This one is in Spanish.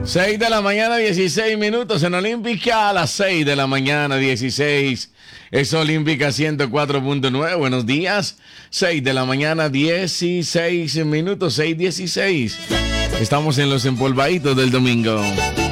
6 de la mañana, 16 minutos en Olímpica. A las 6 de la mañana, 16. Es Olímpica 104.9. Buenos días. 6 de la mañana, 16 minutos. 6:16. Estamos en los empolvaditos del domingo.